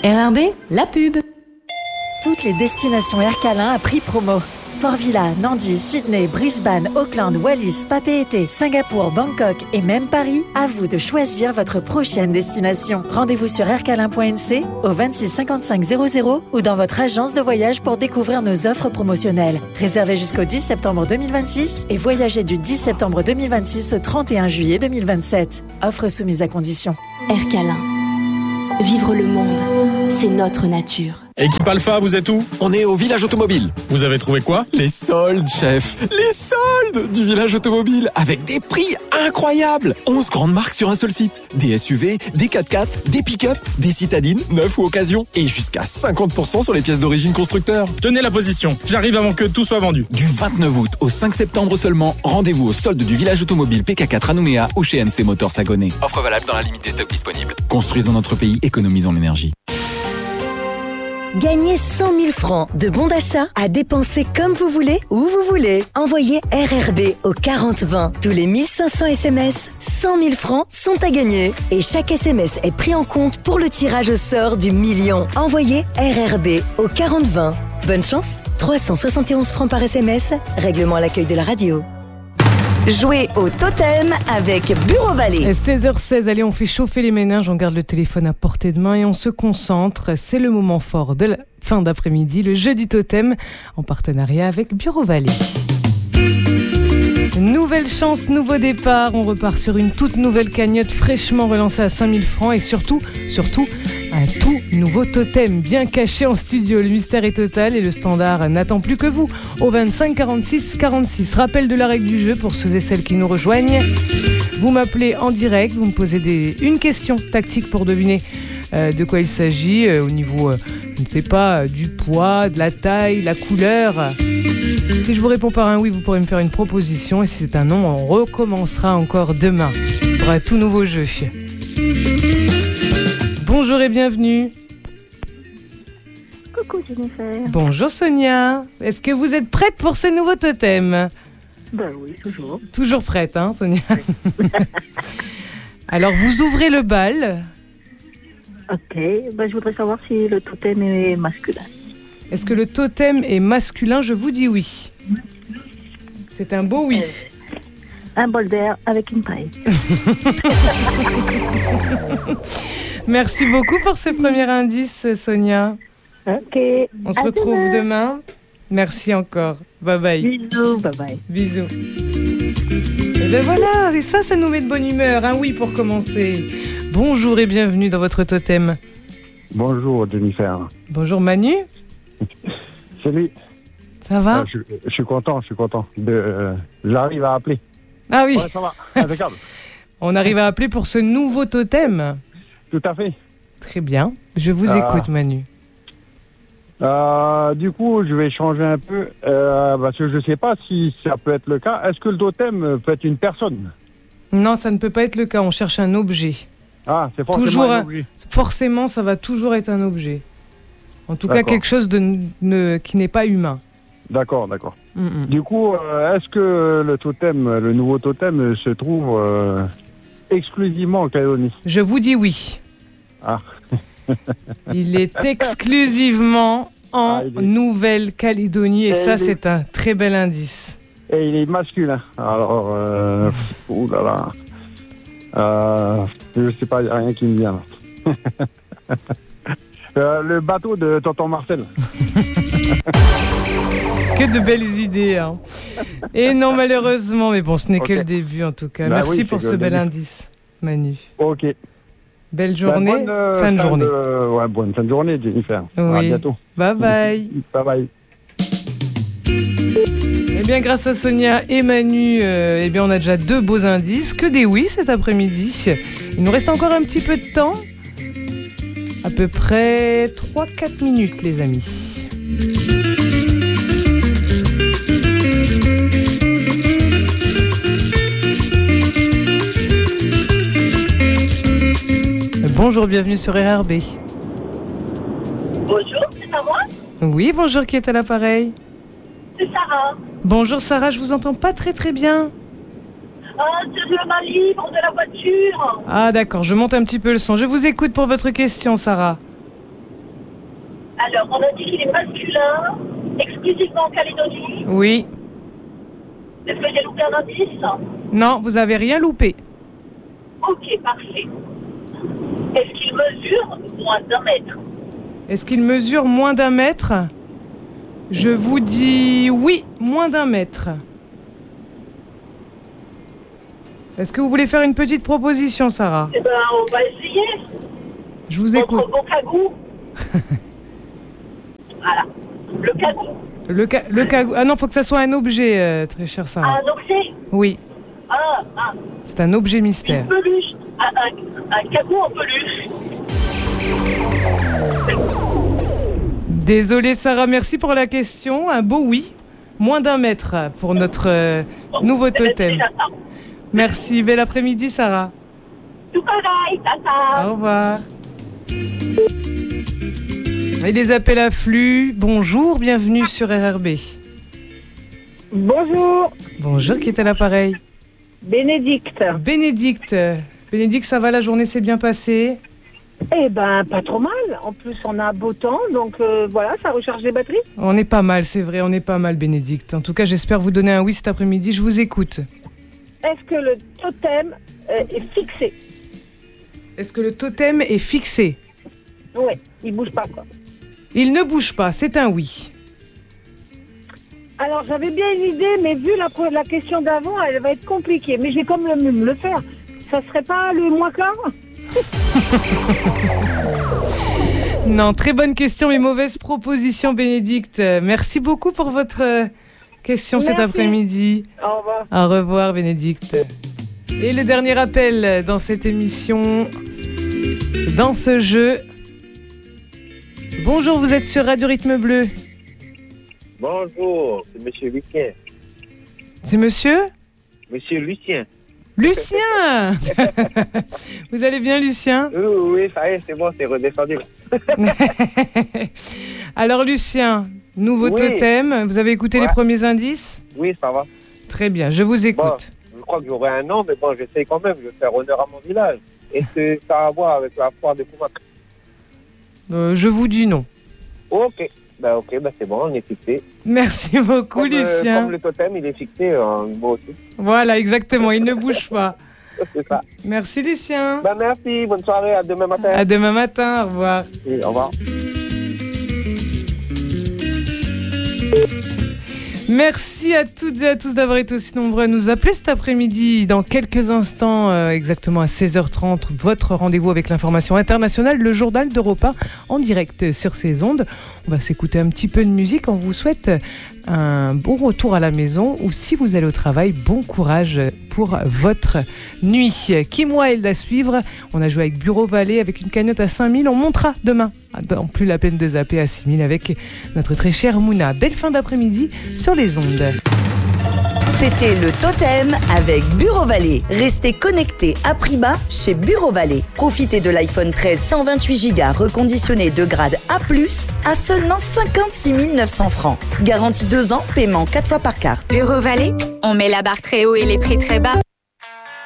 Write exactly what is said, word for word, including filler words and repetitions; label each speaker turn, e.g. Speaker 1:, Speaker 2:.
Speaker 1: R R B, la pub.
Speaker 2: Toutes les destinations Air Calin à prix promo. Port Vila, Nandi, Sydney, Brisbane, Auckland, Wallis, Papeete, Singapour, Bangkok et même Paris, à vous de choisir votre prochaine destination. Rendez-vous sur aircalin point n c au vingt-six cinquante-cinq zéro zéro ou dans votre agence de voyage pour découvrir nos offres promotionnelles. Réservez jusqu'au dix septembre deux mille vingt-six et voyagez du dix septembre deux mille vingt-six au trente et un juillet deux mille vingt-sept. Offre soumise à condition.
Speaker 3: Air Calin. Vivre le monde, c'est notre nature.
Speaker 4: Équipe Alpha, vous êtes où?
Speaker 5: On est au village automobile.
Speaker 4: Vous avez trouvé quoi?
Speaker 5: Les soldes, chef. Les soldes du village automobile. Avec des prix incroyables. onze grandes marques sur un seul site. Des S U V, des quatre-quatre, des pick-up, des citadines, neufs ou occasion. Et jusqu'à cinquante pour cent sur les pièces d'origine constructeur.
Speaker 4: Tenez la position. J'arrive avant que tout soit vendu.
Speaker 5: Du vingt-neuf août au cinq septembre seulement, rendez-vous au solde du village automobile P K quatre à Nouméa ou chez N C Motors Sagonnet. Offre valable dans la limite des stocks disponibles. Construisons notre pays, économisons l'énergie.
Speaker 6: Gagnez cent mille francs de bons d'achat à dépenser comme vous voulez, où vous voulez. Envoyez R R B au quarante vingt. Tous les mille cinq cents S M S, cent mille francs sont à gagner. Et chaque S M S est pris en compte pour le tirage au sort du million. Envoyez R R B au quarante vingt. Bonne chance, trois cent soixante et onze francs par S M S. Règlement à l'accueil de la radio. Jouez au totem avec Bureau Vallée.
Speaker 7: seize heures seize, allez, on fait chauffer les méninges, on garde le téléphone à portée de main et on se concentre. C'est le moment fort de la fin d'après-midi, le jeu du totem, en partenariat avec Bureau Vallée. Nouvelle chance, nouveau départ, on repart sur une toute nouvelle cagnotte fraîchement relancée à cinq mille francs et surtout, surtout, un tout nouveau totem bien caché en studio. Le mystère est total et le standard n'attend plus que vous au vingt-cinq quarante-six quarante-six. Rappel de la règle du jeu pour ceux et celles qui nous rejoignent. Vous m'appelez en direct, vous me posez des, une question tactique pour deviner euh, de quoi il s'agit euh, au niveau, euh, je ne sais pas, euh, du poids, de la taille, la couleur. Si je vous réponds par un oui, vous pourrez me faire une proposition et si c'est un non, on recommencera encore demain pour un tout nouveau jeu. Bonjour et bienvenue.
Speaker 8: Coucou Jennifer.
Speaker 7: Bonjour Sonia. Est-ce que vous êtes prête pour ce nouveau totem?
Speaker 8: Ben oui, toujours.
Speaker 7: Toujours prête, hein Sonia? Alors vous ouvrez le bal.
Speaker 8: Ok, ben, je voudrais savoir si le totem est masculin.
Speaker 7: Est-ce que le totem est masculin? Je vous dis oui. C'est un beau oui.
Speaker 8: Euh, un bol d'air avec une paille.
Speaker 7: Merci beaucoup pour ce premier indice, Sonia.
Speaker 8: Ok.
Speaker 7: On se
Speaker 8: à
Speaker 7: retrouve
Speaker 8: demain.
Speaker 7: demain. Merci encore. Bye bye.
Speaker 8: Bisous, bye bye.
Speaker 7: Bisous. Et ben voilà, et ça, ça nous met de bonne humeur. Un oui pour commencer. Bonjour et bienvenue dans votre totem.
Speaker 9: Bonjour Jennifer.
Speaker 7: Bonjour Manu.
Speaker 9: Salut.
Speaker 7: Ça va?
Speaker 9: euh, je, je suis content, je suis content. De, euh, j'arrive à appeler.
Speaker 7: Ah oui.
Speaker 9: Ouais, ça va, impeccable.
Speaker 7: On arrive à appeler pour ce nouveau totem.
Speaker 9: Tout à fait.
Speaker 7: Très bien. Je vous
Speaker 9: Ah.
Speaker 7: écoute, Manu.
Speaker 9: Euh, du coup, je vais changer un peu euh, parce que je ne sais pas si ça peut être le cas. Est-ce que le totem peut être une personne?
Speaker 7: Non, ça ne peut pas être le cas. On cherche un objet.
Speaker 9: Ah, c'est forcément
Speaker 7: Toujours
Speaker 9: un
Speaker 7: un-
Speaker 9: objet.
Speaker 7: Forcément, ça va toujours être un objet. En tout cas,
Speaker 9: D'accord.
Speaker 7: quelque chose de n- ne- qui n'est pas humain.
Speaker 9: D'accord, d'accord.
Speaker 7: Mm-mm.
Speaker 9: Du coup, euh, est-ce que le totem, le nouveau totem, se trouve euh, exclusivement en Calédonie?
Speaker 7: Je vous dis oui.
Speaker 9: Ah.
Speaker 7: Il est exclusivement en
Speaker 9: Ah, il est-
Speaker 7: Nouvelle-Calédonie et
Speaker 9: Et
Speaker 7: ça,
Speaker 9: il est-
Speaker 7: c'est un très bel indice.
Speaker 9: Et il est masculin. Alors, euh, pff, ouh là là. Euh, je sais pas, il n'y a rien qui me vient là. Euh, le bateau de Tonton Marcel.
Speaker 7: Que de belles idées. Hein. Et non, malheureusement, mais bon, ce n'est
Speaker 9: Ok.
Speaker 7: que le début en tout cas.
Speaker 9: Bah
Speaker 7: Merci
Speaker 9: oui,
Speaker 7: pour
Speaker 9: c'est
Speaker 7: ce
Speaker 9: que le
Speaker 7: bel
Speaker 9: début.
Speaker 7: indice, Manu.
Speaker 9: Ok.
Speaker 7: Belle journée,
Speaker 9: Ben, bonne, euh,
Speaker 7: fin de journée.
Speaker 9: de- ouais, bonne fin de journée, Jennifer. À
Speaker 7: Oui.
Speaker 9: bientôt.
Speaker 7: Bye bye.
Speaker 9: Bye bye.
Speaker 7: Eh bien, grâce à Sonia et Manu, euh, eh bien, on a déjà deux beaux indices. Que des oui cet après-midi. Il nous reste encore un petit peu de temps. À peu près trois à quatre minutes, les amis. Bonjour, bienvenue sur R R B.
Speaker 8: Bonjour, c'est à moi?
Speaker 7: Oui, bonjour, qui est à l'appareil?
Speaker 8: C'est Sarah.
Speaker 7: Bonjour Sarah, je vous entends pas très très bien.
Speaker 8: Ah, c'est le main libre de la voiture.
Speaker 7: Ah d'accord, je monte un petit peu le son. Je vous écoute pour votre question, Sarah.
Speaker 8: Alors, on a dit qu'il est masculin, exclusivement en Calédonie.
Speaker 7: Oui.
Speaker 8: Est-ce que j'ai loupé un indice?
Speaker 7: Non, vous avez rien loupé.
Speaker 8: Ok, parfait. Est-ce qu'il mesure moins d'un mètre?
Speaker 7: Est-ce qu'il mesure moins d'un mètre? Je vous dis oui, moins d'un mètre. Est-ce que vous voulez faire une petite proposition, Sarah?
Speaker 8: Eh ben, on va essayer.
Speaker 7: Je vous écoute.
Speaker 8: Entre vos cagous. Voilà. Le cagou.
Speaker 7: Le, ca- le cagou. Ah non, faut que ça soit un objet, euh, très chère Sarah.
Speaker 8: Un objet?
Speaker 7: Oui,
Speaker 8: Ah, ah.
Speaker 7: c'est un objet mystère.
Speaker 8: Une peluche. Un, un, un cagou en peluche.
Speaker 7: Désolée Sarah, merci pour la question. Un beau oui. Moins d'un mètre pour notre euh, nouveau
Speaker 8: Eh ben, c'est
Speaker 7: totem.
Speaker 8: déjà ça.
Speaker 7: Merci, bel après-midi Sarah.
Speaker 8: Tout pareil, tata.
Speaker 7: Au revoir. Et les appels affluent. Bonjour, bienvenue sur R R B.
Speaker 8: Bonjour,
Speaker 7: Bonjour, qui est à l'appareil?
Speaker 8: Bénédicte.
Speaker 7: Bénédicte. Bénédicte, ça va, la journée s'est bien passée?
Speaker 8: Eh ben, pas trop mal. En plus, on a beau temps, donc euh, voilà, ça recharge les batteries.
Speaker 7: On est pas mal, c'est vrai, on est pas mal, Bénédicte. En tout cas, j'espère vous donner un oui cet après-midi. Je vous écoute.
Speaker 8: Est-ce que le totem euh, est fixé?
Speaker 7: Est-ce que le totem est fixé?
Speaker 8: Oui, il bouge pas, quoi.
Speaker 7: Il ne bouge pas, c'est un oui.
Speaker 8: Alors, j'avais bien une idée, mais vu la, la question d'avant, elle va être compliquée. Mais j'ai comme le me le faire. Ça serait pas le moins quart?
Speaker 7: Non, très bonne question, mais mauvaise proposition, Bénédicte. Merci beaucoup pour votre euh, question cet
Speaker 8: Merci.
Speaker 7: après-midi.
Speaker 8: Au revoir.
Speaker 7: Au revoir, Bénédicte. Et le dernier appel dans cette émission, dans ce jeu. Bonjour, vous êtes sur Radio Rythme Bleu.
Speaker 1: Bonjour, c'est Monsieur Lucien.
Speaker 7: C'est monsieur
Speaker 1: Monsieur Lucien.
Speaker 7: Lucien. Vous allez bien, Lucien?
Speaker 1: Oui, oui, ça y est, c'est bon, c'est redescendu.
Speaker 7: Alors, Lucien, nouveau
Speaker 1: Oui.
Speaker 7: totem. Vous avez écouté
Speaker 1: Ouais.
Speaker 7: les premiers indices?
Speaker 1: Oui, ça va.
Speaker 7: Très bien, je vous écoute.
Speaker 1: Bon, je crois que j'aurai un an, mais bon, j'essaie quand même, je vais faire honneur à mon village. Est-ce que ça a à voir avec la foire de Coumac?
Speaker 7: Euh, je vous dis non.
Speaker 1: Ok, bah ok, bah c'est bon, on est fixé.
Speaker 7: Merci beaucoup,
Speaker 1: Comme, euh,
Speaker 7: Lucien.
Speaker 1: comme le totem, il est fixé, euh, moi aussi.
Speaker 7: Voilà, exactement, il ne bouge pas.
Speaker 1: C'est ça.
Speaker 7: Merci, Lucien.
Speaker 1: Bah merci, bonne soirée, à demain matin.
Speaker 7: À demain matin, au revoir.
Speaker 1: Oui, au revoir.
Speaker 7: Merci à toutes et à tous d'avoir été aussi nombreux à nous appeler cet après-midi. Dans quelques instants, euh, exactement à seize heures trente, votre rendez-vous avec l'information internationale, le journal d'Europe un en direct sur ces ondes. On va s'écouter un petit peu de musique. On vous souhaite un bon retour à la maison ou si vous allez au travail, bon courage pour votre nuit. Kim Wilde à suivre. On a joué avec Bureau Vallée avec une cagnotte à cinq mille. On montera demain, dans plus la peine de zapper, à six mille avec notre très chère Mouna. Belle fin d'après-midi sur les ondes.
Speaker 6: C'était le Totem avec Bureau Vallée. Restez connectés à prix bas chez Bureau Vallée. Profitez de l'iPhone treize cent vingt-huit giga reconditionné de grade A plus, à seulement cinquante-six mille neuf cents francs. Garantie deux ans, paiement quatre fois par carte.
Speaker 10: Bureau Vallée, on met la barre très haut et les prix très bas.